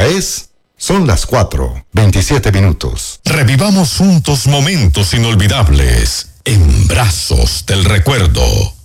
Hora son las 4:27. Revivamos juntos momentos inolvidables en Brazos del Recuerdo.